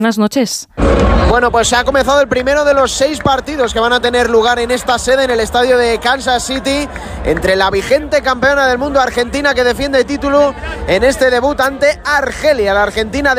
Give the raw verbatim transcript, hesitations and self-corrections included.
Buenas noches. Bueno, pues se ha comenzado el primero de los seis partidos que van a tener lugar en esta sede, en el estadio de Kansas City, entre la vigente campeona del mundo Argentina, que defiende el título en este debut ante Argelia, la Argentina de